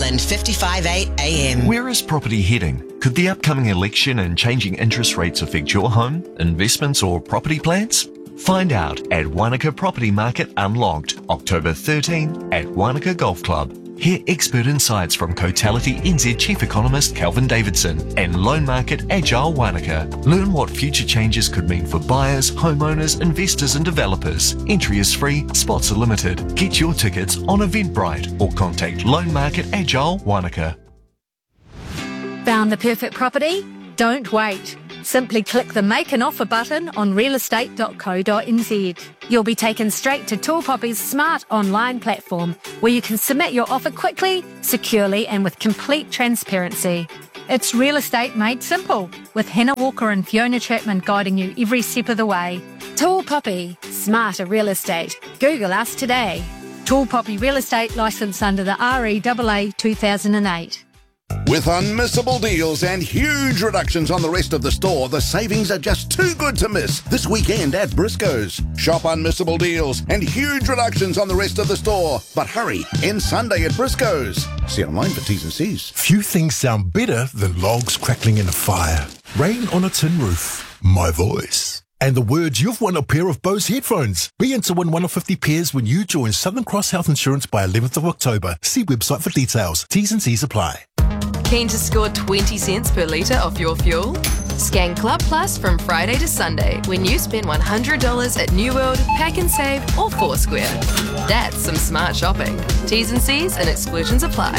and 55.8 AM. Where is property heading? Could the upcoming election and changing interest rates affect your home, investments or property plans? Find out at Wanaka Property Market Unlocked, October 13 at Wanaka Golf Club. Hear expert insights from Cotality NZ Chief Economist Calvin Davidson and Loan Market Agile Wanaka. Learn what future changes could mean for buyers, homeowners, investors and developers. Entry is free, spots are limited. Get your tickets on Eventbrite or contact Loan Market Agile Wanaka. Found the perfect property? Don't wait. Simply click the Make an Offer button on realestate.co.nz. You'll be taken straight to Tall Poppy's smart online platform where you can submit your offer quickly, securely and with complete transparency. It's real estate made simple, with Hannah Walker and Fiona Chapman guiding you every step of the way. Tall Poppy, smarter real estate. Google us today. Tall Poppy Real Estate, licensed under the REAA 2008. With unmissable deals and huge reductions on the rest of the store, the savings are just too good to miss this weekend at Briscoe's. Shop unmissable deals and huge reductions on the rest of the store. But hurry, end Sunday at Briscoe's. See online for T's and C's. Few things sound better than logs crackling in a fire, rain on a tin roof, my voice, and the words you've won a pair of Bose headphones. Be in to win one of 50 pairs when you join Southern Cross Health Insurance by 11th of October. See website for details. T's and C's apply. Keen to score 20 cents per litre off your fuel? Scan Club Plus from Friday to Sunday when you spend $100 at New World, Pack and Save or Foursquare. That's some smart shopping. T's and C's and exclusions apply.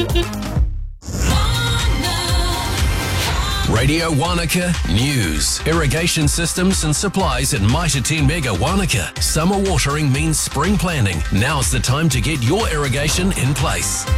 Radio Wanaka News. Irrigation systems and supplies at Mitre 10 Mega Wanaka. Summer watering means spring planning. Now's the time to get your irrigation in place.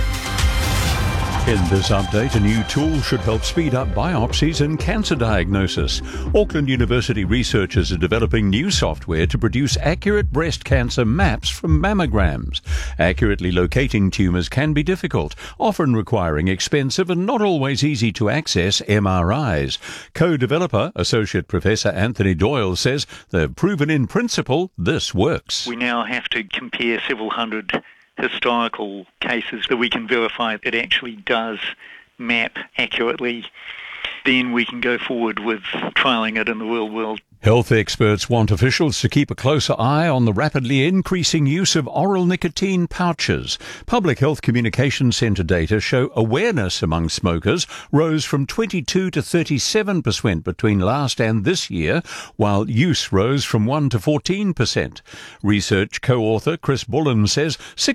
In this update, a new tool should help speed up biopsies and cancer diagnosis. Auckland University researchers are developing new software to produce accurate breast cancer maps from mammograms. Accurately locating tumours can be difficult, often requiring expensive and not always easy to access MRIs. Co-developer, Associate Professor Anthony Doyle, says they've proven in principle this works. We now have to compare several hundred historical cases that we can verify it actually does map accurately. Then we can go forward with trialling it in the real world. Health experts want officials to keep a closer eye on the rapidly increasing use of oral nicotine pouches. Public Health Communications Centre data show awareness among smokers rose from 22 to 37% between last and this year, while use rose from 1 to 14%. Research co-author Chris Bullen says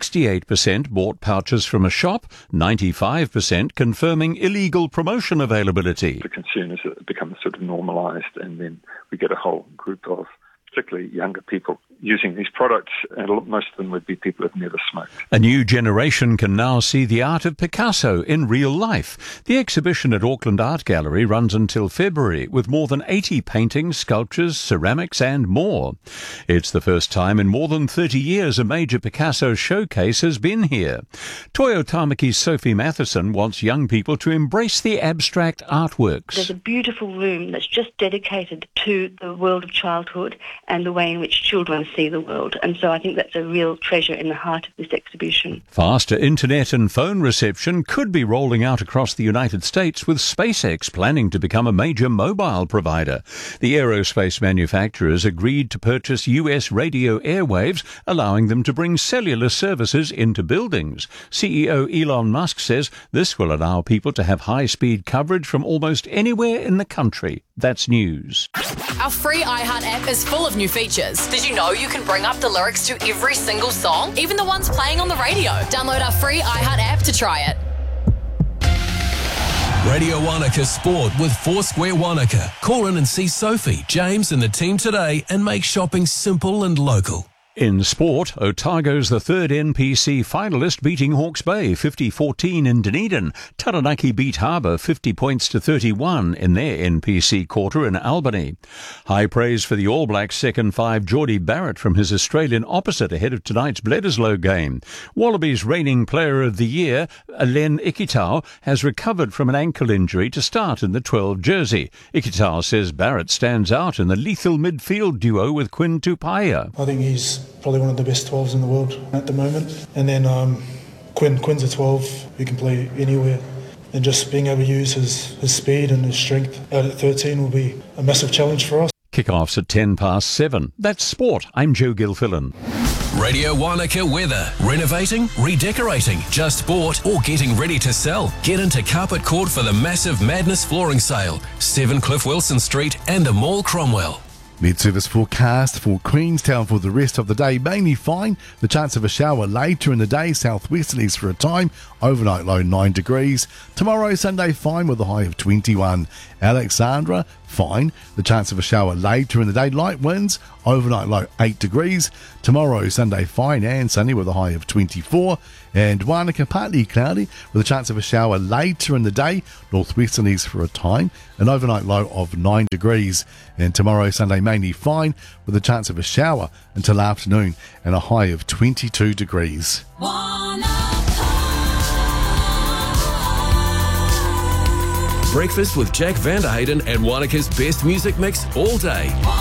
68% bought pouches from a shop, 95% confirming illegal promotion availability. The concern is that it becomes sort of normalised, and then we get a whole group of particularly younger people using these products, and most of them would be people who've never smoked. A new generation can now see the art of Picasso in real life. The exhibition at Auckland Art Gallery runs until February, with more than 80 paintings, sculptures, ceramics and more. It's the first time in more than 30 years a major Picasso showcase has been here. Toyo Tamaki's Sophie Matheson wants young people to embrace the abstract artworks. There's a beautiful room that's just dedicated to the world of childhood and the way in which children see the world. And so I think that's a real treasure in the heart of this exhibition. Faster internet and phone reception could be rolling out across the United States, with SpaceX planning to become a major mobile provider. The aerospace manufacturers agreed to purchase US radio airwaves, allowing them to bring cellular services into buildings. CEO Elon Musk says this will allow people to have high-speed coverage from almost anywhere in the country. That's news. Our free iHeart app is full of new features. Did you know you can bring up the lyrics to every single song, even the ones playing on the radio? Download our free iHeart app to try it. Radio Wanaka Sport with Foursquare Wanaka. Call in and see Sophie, James and the team today and make shopping simple and local. In sport, Otago's the third NPC finalist, beating Hawke's Bay 50-14 in Dunedin. Taranaki beat Harbour 50 points to 31 in their NPC quarter in Albany. High praise for the All Blacks second five Geordie Barrett from his Australian opposite ahead of tonight's Bledisloe game. Wallabies reigning player of the year, Len Ikitau, has recovered from an ankle injury to start in the 12 jersey. Ikitau says Barrett stands out in the lethal midfield duo with Quinn Tupaia. I think he's probably one of the best 12s in the world at the moment. And then Quinn's a 12 who can play anywhere. And just being able to use his speed and his strength out at 13 will be a massive challenge for us. Kickoffs at 7:10. That's sport. I'm Joe Gilfillan. Radio Wanaka weather. Renovating, redecorating, just bought or getting ready to sell. Get into Carpet Court for the massive Madness flooring sale. 7 Cliff Wilson Street and the Mall Cromwell. Mid-service forecast for Queenstown for the rest of the day. Mainly fine. The chance of a shower later in the day. Southwesterlies for a time. Overnight low 9 degrees. Tomorrow, Sunday, fine with a high of 21. Alexandra, fine. The chance of a shower later in the day. Light winds. Overnight low 8 degrees. Tomorrow, Sunday, fine and sunny with a high of 24. And Wanaka, partly cloudy with a chance of a shower later in the day. Northwesterlies for a time. An overnight low of 9 degrees. And tomorrow, Sunday, mainly fine with a chance of a shower until afternoon and a high of 22 degrees. Breakfast with Jack Vanderhayden and Wanaka's best music mix all day.